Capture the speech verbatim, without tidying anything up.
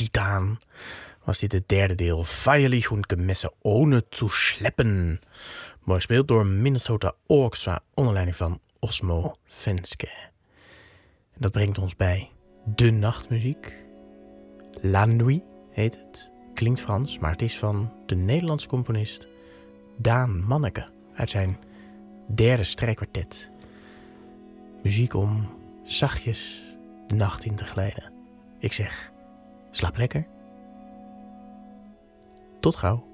Titan was dit het derde deel. Feierlich und gemessen ohne zu schleppen. Mooi gespeeld door Minnesota Orchestra onder leiding van Osmo Venske. En dat brengt ons bij de nachtmuziek. La Nuit heet het. Klinkt Frans, maar het is van de Nederlandse componist Daan Manneke uit zijn derde strijkkwartet. Muziek om zachtjes de nacht in te glijden. Ik zeg, slaap lekker. Tot gauw.